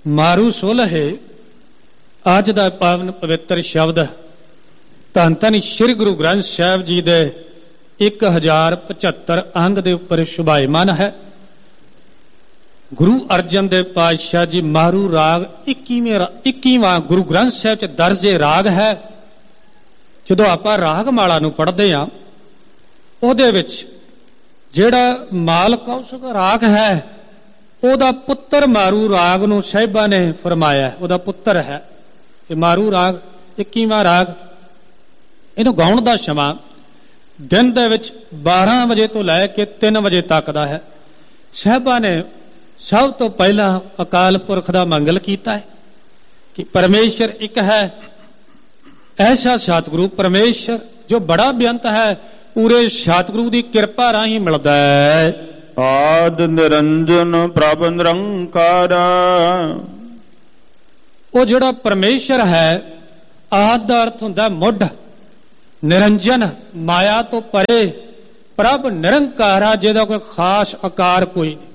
ਮਾਰੂ ਸੁਲਹੇ ਅੱਜ ਦਾ ਪਾਵਨ ਪਵਿੱਤਰ ਸ਼ਬਦ ਧੰਨ ਧੰਨ ਸ੍ਰੀ ਗੁਰੂ ਗ੍ਰੰਥ ਸਾਹਿਬ ਜੀ ਦੇ 1075 ਅੰਗ ਦੇ ਉੱਪਰ ਸ਼ੁਭਾਇਮਾਨ ਹੈ। ਗੁਰੂ ਅਰਜਨ ਦੇਵ ਪਾਤਸ਼ਾਹ ਜੀ ਮਾਰੂ ਰਾਗ 21ਵਾਂ ਗੁਰੂ ਗ੍ਰੰਥ ਸਾਹਿਬ ਚ ਦਰਜੇ ਰਾਗ ਹੈ। ਜਦੋਂ ਆਪਾਂ ਰਾਗਮਾਲਾ ਨੂੰ ਪੜ੍ਹਦੇ ਹਾਂ ਉਹਦੇ ਵਿੱਚ ਜਿਹੜਾ ਮਾਲ ਕੌਸ਼ਿਕ ਰਾਗ ਹੈ ਉਹਦਾ ਪੁੱਤਰ ਮਾਰੂ ਰਾਗ ਨੂੰ ਸਾਹਿਬਾਂ ਨੇ ਫਰਮਾਇਆ, ਉਹਦਾ ਪੁੱਤਰ ਹੈ ਇਹ ਮਾਰੂ ਰਾਗ 21ਵਾਂ ਰਾਗ। ਇਹਨੂੰ ਗਾਉਣ ਦਾ ਸਮਾਂ ਦਿਨ ਦੇ ਵਿੱਚ 12 ਵਜੇ ਤੋਂ ਲੈ ਕੇ 3 ਵਜੇ ਤੱਕ ਦਾ ਹੈ। ਸਾਹਿਬਾਂ ਨੇ ਸਭ ਤੋਂ ਪਹਿਲਾਂ ਅਕਾਲ ਪੁਰਖ ਦਾ ਮੰਗਲ ਕੀਤਾ ਹੈ ਕਿ ਪਰਮੇਸ਼ਰ ਇੱਕ ਹੈ। ਐਸਾ ਸਤਿਗੁਰੂ ਪਰਮੇਸ਼ਰ ਜੋ ਬੜਾ ਬੇਅੰਤ ਹੈ, ਪੂਰੇ ਸਤਿਗੁਰੂ ਦੀ ਕਿਰਪਾ ਰਾਹੀਂ ਮਿਲਦਾ ਹੈ। ਆਦ ਨਿਰੰਜਨ ਪ੍ਰਭ ਨਿਰੰਕਾਰ, ਉਹ ਜਿਹੜਾ ਪਰਮੇਸ਼ਰ ਹੈ, ਆਦ ਦਾ ਅਰਥ ਹੁੰਦਾ ਮੁੱਢ, ਨਿਰੰਜਨ ਮਾਇਆ ਤੋਂ ਪਰੇ, ਪ੍ਰਭ ਨਿਰੰਕਾਰਾ ਜਿਹਦਾ ਕੋਈ ਖਾਸ ਆਕਾਰ ਕੋਈ ਨਹੀਂ।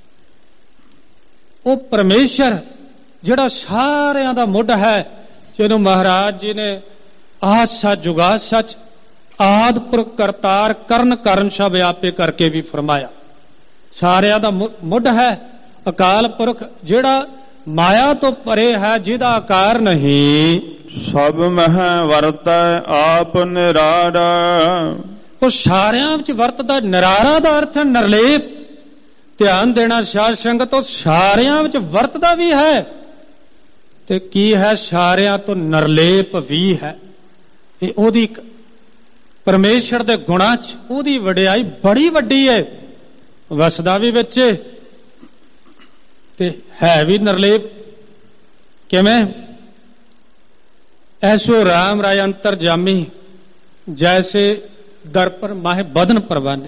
ਉਹ ਪਰਮੇਸ਼ਰ ਜਿਹੜਾ ਸਾਰਿਆਂ ਦਾ ਮੁੱਢ ਹੈ, ਜਿਹਨੂੰ ਮਹਾਰਾਜ ਜੀ ਨੇ ਆਦ ਸੱਚ ਜੁਗਾ ਸੱਚ ਆਦ ਪੁਰਖ ਕਰਤਾਰ ਕਰਨ ਕਰਨ ਸਭ ਆਪੇ ਕਰਕੇ ਵੀ ਫਰਮਾਇਆ। ਸਾਰਿਆਂ ਦਾ ਮੁੱਢ ਹੈ ਅਕਾਲ ਪੁਰਖ ਜਿਹੜਾ ਮਾਇਆ ਤੋਂ ਪਰੇ ਹੈ, ਜਿਹਦਾ ਆਕਾਰ ਨਹੀਂ। ਸਭ ਮਹਿ ਵਰਤੈ ਆਪ ਨਿਰਾਰਾ, ਉਹ ਸਾਰਿਆਂ ਵਿੱਚ ਵਰਤਦਾ। ਨਿਰਾਰਾ ਦਾ ਅਰਥ ਹੈ ਨਿਰਲੇਪ। ਧਿਆਨ ਦੇਣਾ ਸਾਧ ਸੰਗਤ, ਉਹ ਸਾਰਿਆਂ ਵਿੱਚ ਵਰਤਦਾ ਵੀ ਹੈ ਤੇ ਕੀ ਹੈ, ਸਾਰਿਆਂ ਤੋਂ ਨਿਰਲੇਪ ਵੀ ਹੈ। ਇਹ ਉਹਦੀ ਪਰਮੇਸ਼ਰ ਦੇ ਗੁਣਾਂ 'ਚ ਉਹਦੀ ਵਡਿਆਈ ਬੜੀ ਵੱਡੀ ਹੈ। ਵਸਦਾ ਵੀ ਵਿੱਚ ਤੇ ਹੈ ਵੀ ਨਿਰਲੇਪ। ਕਿਵੇਂ? ਐਸੋ ਰਾਮ ਰਾਏ ਅੰਤਰਜਾਮੀ ਜੈਸੇ ਦਰਪਰ ਮਾਹੇ ਬਦਨ ਪਰਵਾਨੇ।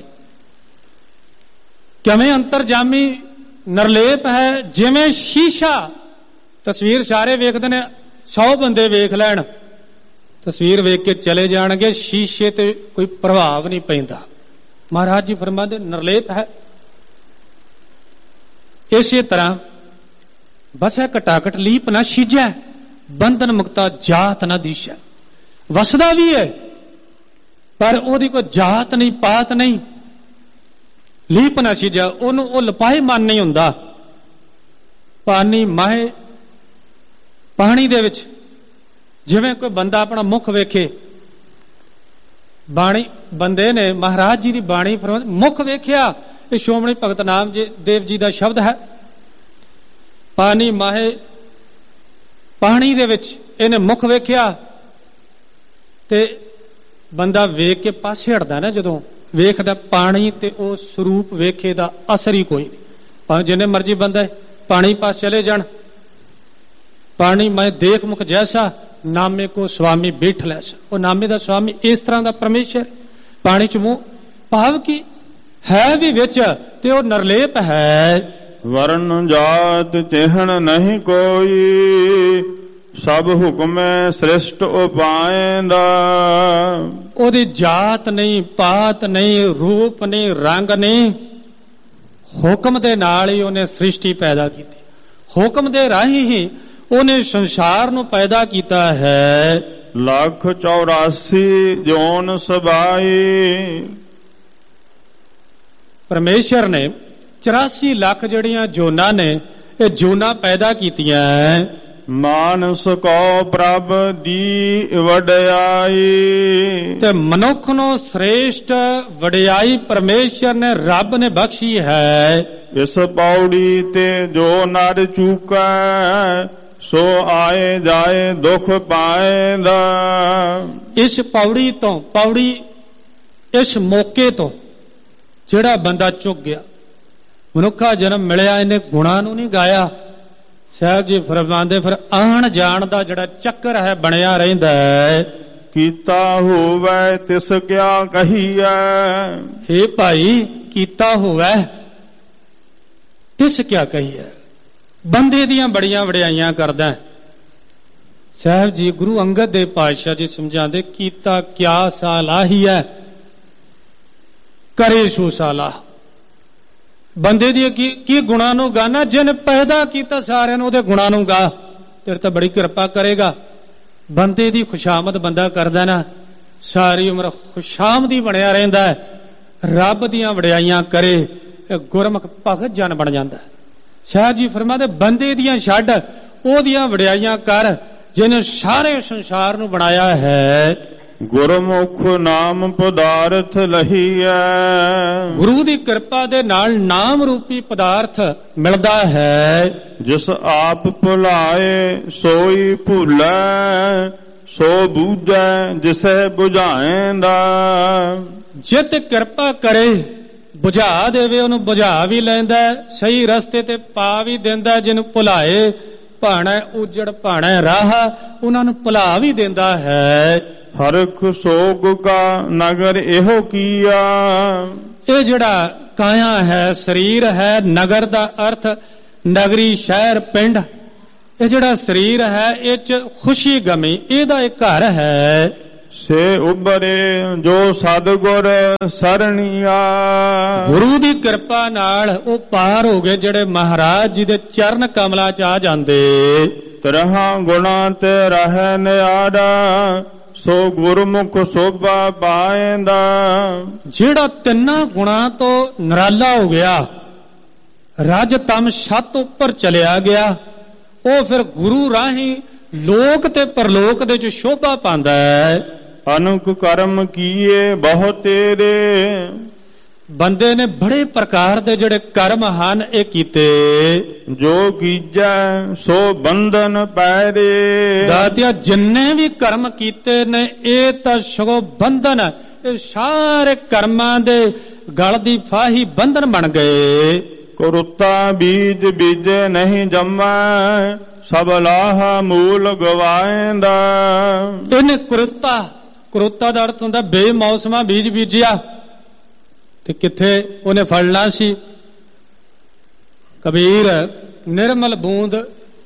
ਕਿਵੇਂ ਅੰਤਰਜਾਮੀ ਨਿਰਲੇਪ ਹੈ? ਜਿਵੇਂ ਸ਼ੀਸ਼ਾ। ਤਸਵੀਰ ਸਾਰੇ ਵੇਖਦੇ ਨੇ, 100 ਬੰਦੇ ਵੇਖ ਲੈਣ, ਤਸਵੀਰ ਵੇਖ ਕੇ ਚਲੇ ਜਾਣਗੇ, ਸ਼ੀਸ਼ੇ ਤੇ ਕੋਈ ਪ੍ਰਭਾਵ ਨਹੀਂ ਪੈਂਦਾ। ਮਹਾਰਾਜ ਜੀ ਫਰਮਾਉਂਦੇ ਨਿਰਲੇਪ ਹੈ। ਇਸੇ ਤਰ੍ਹਾਂ ਬਸੈ ਘਟਾਘਟ ਲੀਪ ਨਾ ਛੀਜੈ, ਬੰਧਨ ਮੁਕਤਾ ਜਾਤ ਨਾ ਦੀਸ਼ੈ। ਵਸਦਾ ਵੀ ਹੈ ਪਰ ਉਹਦੀ ਕੋਈ ਜਾਤ ਨਹੀਂ, ਪਾਤ ਨਹੀਂ। ਲੀਪ ਨਾ ਛੀਜੈ, ਉਹਨੂੰ ਉਹ ਲਪਾਏ ਮਨ ਨਹੀਂ ਹੁੰਦਾ। ਪਾਣੀ ਮਾਹੇ, ਪਾਣੀ ਦੇ ਵਿੱਚ ਜਿਵੇਂ ਕੋਈ ਬੰਦਾ ਆਪਣਾ ਮੁਖ ਵੇਖੇ। ਬਾਣੀ ਬੰਦੇ ਨੇ ਮਹਾਰਾਜ ਜੀ ਦੀ ਬਾਣੀ ਫਰਮਾਉਂਦੇ ਮੁਖ ਵੇਖਿਆ। ਇਹ ਸ਼੍ਰੋਮਣੀ ਭਗਤ ਨਾਮ ਦੇਵ ਜੀ ਦਾ ਸ਼ਬਦ ਹੈ। ਪਾਣੀ ਮਾਹੇ, ਪਾਣੀ ਦੇ ਵਿੱਚ ਇਹਨੇ ਮੁਖ ਵੇਖਿਆ ਤੇ ਬੰਦਾ ਵੇਖ ਕੇ ਪਾਸੇ ਹਟਦਾ ਨਾ। ਜਦੋਂ ਵੇਖਦਾ ਪਾਣੀ ਤੇ ਉਹ ਸਰੂਪ ਵੇਖੇ ਦਾ ਅਸਰ ਹੀ ਕੋਈ ਨਹੀਂ। ਭਾਵੇਂ ਜਿੰਨੇ ਮਰਜ਼ੀ ਬੰਦਾ ਪਾਣੀ ਪਾਸ ਚਲੇ ਜਾਣ। ਪਾਣੀ ਮੈਂ ਦੇਖ ਮੁਖ ਜੈਸਾ ਨਾਮੇ ਕੋ ਸਵਾਮੀ ਬੈਠ ਲੈਸਾ। ਉਹ ਨਾਮੇ ਦਾ ਸਵਾਮੀ ਇਸ ਤਰ੍ਹਾਂ ਦਾ ਪਰਮੇਸ਼ਰ ਪਾਣੀ ਚ ਮੂੰਹ ਭਾਵ ਕੀ ਹੈ ਵੀ ਵਿੱਚ ਤੇ ਉਹ ਨਿਰਲੇਪ ਹੈ। ਵਰਨ ਜਾਤ ਚਿਹਨ ਨਹੀਂ ਕੋਈ, ਸਭ ਹੁਕਮੈ ਸ੍ਰਿਸ਼ਟ ਉਪਾਇਂਦਾ। ਉਹਦੀ ਜਾਤ ਨਹੀਂ, ਪਾਤ ਨਹੀਂ, ਰੂਪ ਨਹੀਂ, ਰੰਗ ਨਹੀਂ। ਹੁਕਮ ਦੇ ਨਾਲ ਹੀ ਉਹਨੇ ਸ੍ਰਿਸ਼ਟੀ ਪੈਦਾ ਕੀਤੀ। ਹੁਕਮ ਦੇ ਰਾਹੀਂ ਹੀ ਉਹਨੇ ਸੰਸਾਰ ਨੂੰ ਪੈਦਾ ਕੀਤਾ ਹੈ। 184 ਜੋਨ ਸਬਾਈ, ਪਰਮੇਸ਼ਰ ਨੇ 84 ਲੱਖ ਜਿਹੜੀਆਂ ਜੋਨਾਂ ਨੇ ਇਹ ਜੋਨਾਂ ਪੈਦਾ ਕੀਤੀਆਂ। ਮਾਨਸ ਕੋ ਪ੍ਰਭ ਦੀ ਵਡਿਆਈ, ਤੇ ਮਨੁੱਖ ਨੂੰ ਸ੍ਰੇਸ਼ਟ ਵਡਿਆਈ ਪਰਮੇਸ਼ਰ ਨੇ ਰੱਬ ਨੇ ਬਖਸ਼ੀ ਹੈ। ਇਸ ਪੌੜੀ ਤੇ ਜੋ ਨਰ ਚੂਕੈ, ਸੋ ਆਏ ਜਾਏ ਦੁਖ ਪਾਏਂਦਾ। ਇਸ ਪੌੜੀ ਤੋਂ, ਪੌੜੀ ਇਸ ਮੌਕੇ ਤੋਂ ਜਿਹੜਾ ਬੰਦਾ ਚੁੱਕ ਗਿਆ, ਮਨੁੱਖਾ ਜਨਮ ਮਿਲਿਆ, ਇਹਨੇ ਗੁਣਾਂ ਨੂੰ ਨਹੀਂ ਗਾਇਆ। ਸਾਹਿਬ ਜੀ ਫਰਮਾਉਂਦੇ ਫਿਰ ਆਣ ਜਾਣ ਦਾ ਜਿਹੜਾ ਚੱਕਰ ਹੈ ਬਣਿਆ ਰਹਿੰਦਾ ਹੈ। ਕੀਤਾ ਹੋਵੇ ਤਿਸ ਕਿਆ ਕਹੀਐ, ਹੇ ਭਾਈ ਕੀਤਾ ਹੋਵੇ ਤਿਸ ਕਿਆ ਕਹੀਐ। ਬੰਦੇ ਦੀਆਂ ਬੜੀਆਂ ਵਡਿਆਈਆਂ ਕਰਦਾ। ਸਾਹਿਬ ਜੀ ਗੁਰੂ ਅੰਗਦ ਦੇਵ ਪਾਤਸ਼ਾਹ ਜੀ ਸਮਝਾਉਂਦੇ ਕੀਤਾ ਕਿਆ ਸਾਲਾਹੀ ਹੈ, ਕਰੇ ਸੋ ਸਾਲਾਹ। ਬੰਦੇ ਦੀ ਕੀ ਗੁਣਾਂ ਨੂੰ ਗਾਣਾ, ਜਿਨ ਪੈਦਾ ਕੀਤਾ ਸਾਰਿਆਂ ਨੂੰ ਉਹਦੇ ਗੁਣਾਂ ਨੂੰ ਗਾ, ਤੇਰੇ ਤਾਂ ਬੜੀ ਕਿਰਪਾ ਕਰੇਗਾ। ਬੰਦੇ ਦੀ ਖੁਸ਼ਾਮਦ ਬੰਦਾ ਕਰਦਾ ਨਾ, ਸਾਰੀ ਉਮਰ ਖੁਸ਼ਾਮਦੀ ਬਣਿਆ ਰਹਿੰਦਾ ਹੈ। ਰੱਬ ਦੀਆਂ ਵਡਿਆਈਆਂ ਕਰੇ, ਗੁਰਮੁਖ ਭਗਤ ਜਨ ਬਣ ਜਾਂਦਾ। ਸ਼ਾਹ ਜੀ ਫਰਮਾਉਂਦੇ ਬੰਦੇ ਦੀਆਂ ਛੱਡ, ਉਹਦੀਆਂ ਵਡਿਆਈਆਂ ਕਰ ਜਿਹਨੇ ਸਾਰੇ ਸੰਸਾਰ ਨੂੰ ਬਣਾਇਆ ਹੈ। ਗੁਰਮੁਖ ਨਾਮ ਪਦਾਰਥ ਲਹੀਐ, ਗੁਰੂ ਦੀ ਕਿਰਪਾ ਦੇ ਨਾਲ ਨਾਮ ਰੂਪੀ ਪਦਾਰਥ ਮਿਲਦਾ ਹੈ। ਜਿਸ ਆਪ ਭੁਲਾਏ ਸੋਈ ਭੁੱਲੈ, ਸੋ ਬੂਝੈ ਜਿਸੈ ਬੁਝਾਏਂਦਾ। ਜਿਤ ਕਿਰਪਾ ਕਰੇ ਬੁਝਾ ਦੇਵੇ, ਉਹਨੂੰ ਬੁਝਾ ਵੀ ਲੈਂਦਾ, ਸਹੀ ਰਸਤੇ ਤੇ ਪਾ ਵੀ ਦਿੰਦਾ। ਜਿਹਨੂੰ ਭੁਲਾਏ, ਭਾਣਾ ਉਜੜ ਭਾਣਾ ਰਾਹ, ਉਹਨਾਂ ਨੂੰ ਭੁਲਾ ਵੀ ਦਿੰਦਾ ਹੈ। ਹਰਖ ਸੋਗ ਕਾ ਨਗਰ ਇਹੋ ਕੀਆ, ਇਹ ਜਿਹੜਾ ਕਾਇਆ ਹੈ, ਸਰੀਰ ਹੈ, ਨਗਰ ਦਾ ਅਰਥ ਨਗਰੀ, ਸ਼ਹਿਰ, ਪਿੰਡ। ਇਹ ਜਿਹੜਾ ਸਰੀਰ ਹੈ, ਇਹ 'ਚ ਖੁਸ਼ੀ ਗਮੀ, ਇਹਦਾ ਇੱਕ ਘਰ ਹੈ। ਸੇ ਉਬਰੇ ਜੋ ਸਤਿਗੁਰ ਸਰਣੀਆ, ਗੁਰੂ ਦੀ ਕਿਰਪਾ ਨਾਲ ਉਹ ਪਾਰ ਹੋ ਗਏ ਜਿਹੜੇ ਮਹਾਰਾਜ ਜੀ ਦੇ ਚਰਨ ਕਮਲਾਂ 'ਚ ਆ ਜਾਂਦੇ। ਤਰਹਾਂ ਗੁਣਾ ਤੇ ਰਹਿ ਨਿਆੜਾ, ਸੋ ਗੁਰਮੁਖ ਸੋਭਾ ਪਾਏਂਦਾ। ਜਿਹੜਾ ਤਿੰਨਾਂ ਗੁਣਾਂ ਤੋਂ ਨਿਰਾਲਾ ਹੋ ਗਿਆ, ਰਜ ਤਮ ਛੱਤ ਉੱਪਰ ਚਲਿਆ ਗਿਆ, ਉਹ ਫਿਰ ਗੁਰੂ ਰਾਹੀਂ ਲੋਕ ਤੇ ਪਰਲੋਕ ਦੇ 'ਚ ਸ਼ੋਭਾ ਪਾਉਂਦਾ ਹੈ। ਅਨੁਕ ਕਰਮ ਕੀਏ ਬਹੁ ਤੇਰੇ, ਬੰਦੇ ਨੇ ਬੜੇ ਪ੍ਰਕਾਰ ਦੇ ਜਿਹੜੇ ਕਰਮ ਹਨ ਇਹ ਕੀਤੇ। ਜੋ ਕੀਜੈ ਸੋ ਬੰਧਨ ਪੈਰੇ, ਦਾਤਿਆ ਜਿੰਨੇ ਵੀ ਕਰਮ ਕੀਤੇ ਨੇ ਇਹ ਤਾਂ ਸਗੋਂ ਬੰਧਨ, ਇਹ ਸਾਰੇ ਕਰਮਾਂ ਦੇ ਗਲ ਦੀ ਫਾਹੀ ਬੰਧਨ ਬਣ ਗਏ। ਕੁਰਤਾ ਬੀਜ ਬੀਜੇ ਨਹੀਂ ਜੰਮੈ, ਸਭ ਲਾਹਾ ਮੂਲ ਗਵਾਏਂਦਾ। ਇਹਨੇ ਕੁਰਤਾ ਦਾ ਅਰਥ ਹੁੰਦਾ ਬੇਮੌਸਮਾ ਬੀਜ ਬੀਜਿਆ ਤੇ ਕਿੱਥੇ ਉਹਨੇ ਫਲਣਾ ਸੀ। ਕਬੀਰ ਨਿਰਮਲ ਬੂੰਦ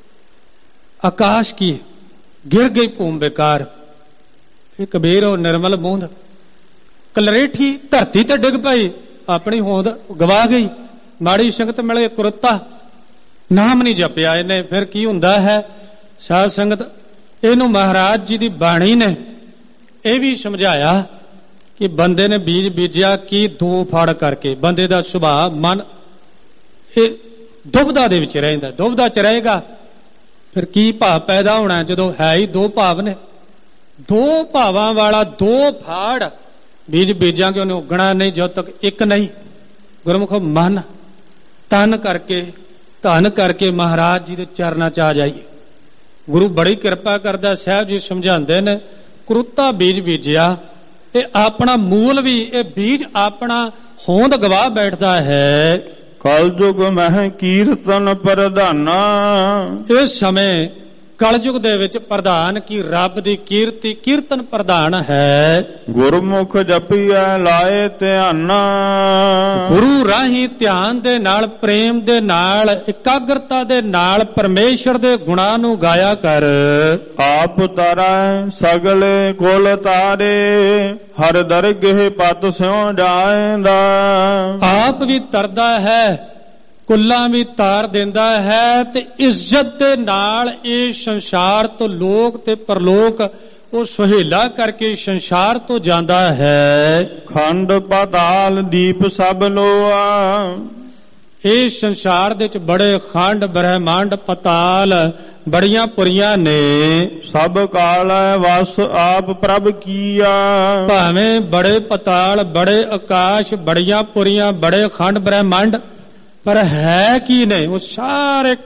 ਆਕਾਸ਼ ਕੀ ਗਿਰ ਗਈ ਭੂਮ ਬੇਕਾਰ। ਇਹ ਕਬੀਰ ਉਹ ਨਿਰਮਲ ਬੂੰਦ ਕਲਰੇਠੀ ਧਰਤੀ ਤੇ ਡਿੱਗ ਪਈ, ਆਪਣੀ ਹੋਂਦ ਗਵਾ ਗਈ। ਮਾੜੀ ਸੰਗਤ ਮਿਲੇ ਕੁਰਤਾ, ਨਾਮ ਨਹੀਂ ਜਪਿਆ ਇਹਨੇ, ਫਿਰ ਕੀ ਹੁੰਦਾ ਹੈ। ਸਾਧ ਸੰਗਤ ਇਹਨੂੰ ਮਹਾਰਾਜ ਜੀ ਦੀ ਬਾਣੀ ਨੇ ਇਹ ਵੀ ਸਮਝਾਇਆ ਕਿ ਬੰਦੇ ਨੇ ਬੀਜ ਬੀਜਿਆ ਕੀ ਦੋ ਫੜ ਕਰਕੇ। ਬੰਦੇ ਦਾ ਸੁਭਾਅ ਮਨ ਇਹ ਦੁਬਦਾ ਦੇ ਵਿੱਚ ਰਹਿੰਦਾ, ਦੁਬਦਾ ਚ ਰਹੇਗਾ, ਫਿਰ ਕੀ ਭਾਵ ਪੈਦਾ ਹੋਣਾ ਜਦੋਂ ਹੈ ਹੀ ਦੋ ਭਾਵ ਨੇ। ਦੋ ਭਾਵਾਂ ਵਾਲਾ ਦੋ ਫਾੜ ਬੀਜ ਬੀਜਾਂਗੇ ਉਹਨੇ ਉੱਗਣਾ ਨਹੀਂ ਜਦੋਂ ਤੱਕ ਇੱਕ ਨਹੀਂ। ਗੁਰਮੁਖ ਮਨ ਤਨ ਕਰਕੇ ਧਨ ਕਰਕੇ ਮਹਾਰਾਜ ਜੀ ਦੇ ਚਰਨਾਂ 'ਚ ਆ ਜਾਈਏ। ਗੁਰੂ ਬੜੀ ਕਿਰਪਾ ਕਰਦਾ। ਸਾਹਿਬ ਜੀ ਸਮਝਾਉਂਦੇ ਨੇ ਕੁਰਤਾ ਬੀਜ ਬੀਜਿਆ, ਇਹ ਆਪਣਾ ਮੂਲ ਵੀ ਇਹ ਬੀਜ ਆਪਣਾ ਹੋਂਦ ਗਵਾ ਬੈਠਦਾ ਹੈ। ਕਲਯੁਗ ਮਹਿ ਕੀਰਤਨ ਪ੍ਰਧਾਨਾ, ਇਸ ਸਮੇਂ ਕਲਯੁਗ ਦੇ ਵਿੱਚ ਪ੍ਰਧਾਨ ਕੀ ਰੱਬ ਦੀ ਕੀਰਤੀ, ਕੀਰਤਨ ਪ੍ਰਧਾਨ ਹੈ। ਗੁਰਮੁਖ ਜਪੀਐ ਲਾਏ ਧਿਆਨਾ, ਗੁਰੂ ਰਾਹੀਂ ਧਿਆਨ ਦੇ ਨਾਲ, ਪ੍ਰੇਮ ਦੇ ਨਾਲ, ਇਕਾਗਰਤਾ ਦੇ ਨਾਲ ਪਰਮੇਸ਼ਰ ਦੇ ਗੁਣਾਂ ਨੂੰ ਗਾਇਆ ਕਰ। ਆਪ ਤਰੈ ਸਗਲੇ ਕੁਲ ਤਾਰੇ, ਹਰ ਦਰਗਹਿ ਪਤ ਸਿਉ ਜਾਏਂਦਾ। ਆਪ ਵੀ ਤਰਦਾ ਹੈ, ਕੁੱਲਾਂ ਵੀ ਤਾਰ ਦਿੰਦਾ ਹੈ, ਤੇ ਇੱਜ਼ਤ ਦੇ ਨਾਲ ਇਹ ਸੰਸਾਰ ਤੋਂ ਲੋਕ ਤੇ ਪਰਲੋਕ ਉਹ ਸੁਹੇਲਾ ਕਰਕੇ ਸੰਸਾਰ ਤੋਂ ਜਾਂਦਾ ਹੈ। ਖੰਡ ਪਾਤਾਲ ਦੀਪ ਸਭ ਲੋਆ, ਇਹ ਸੰਸਾਰ ਦੇ ਵਿੱਚ ਬੜੇ ਖੰਡ ਬ੍ਰਹਿਮੰਡ ਪਤਾਲ ਬੜੀਆਂ ਪੁਰੀਆਂ ਨੇ। ਸਭ ਕਾਲੈ ਵਸ ਆਪ ਪ੍ਰਭ ਕੀਆ, ਭਾਵੇਂ ਬੜੇ ਪਤਾਲ, ਬੜੇ ਆਕਾਸ਼, ਬੜੀਆਂ ਪੁਰੀਆਂ, ਬੜੇ ਖੰਡ ਬ੍ਰਹਿਮੰਡ, ਪਰ ਹੈ ਕੀ ਨੇ ਉਹ ਸਾਰੇ